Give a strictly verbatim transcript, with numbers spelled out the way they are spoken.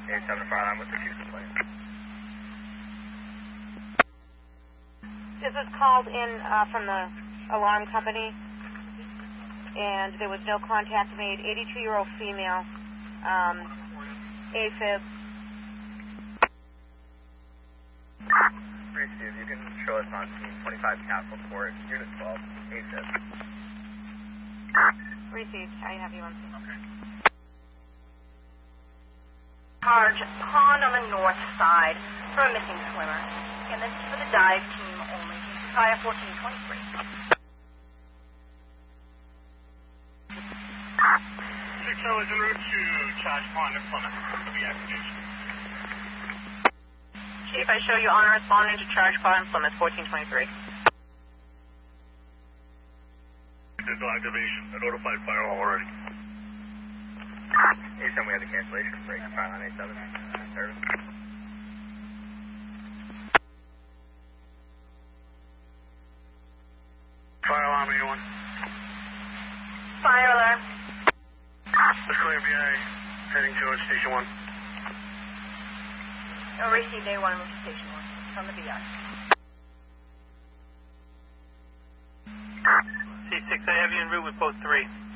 A seven fire alarm with the chief complaint. This was called in uh, from the alarm company, and there was no contact made. eighty-two-year-old female, um, AFib. Steve, you can show us on scene twenty-five Castle Court, Unit twelve, AFib. Received. I have you on scene. Okay. Charge pond on the north side for a missing swimmer. And this is for the dive team only. Fire fourteen twenty-three. Six hours en route to Charge Pond in Plymouth for the activation. Chief, I show you on responding to Charge Pond in Plymouth, fourteen twenty-three. Dental activation. I notified fire already. A seven, we had a cancellation break. Fire on A seven. Service. Fire alarm, A one. Fire alarm. Let's clear B I. Heading towards Station one. No, received A one, move to Station one. From the B I. C six, I have you en route with boat three.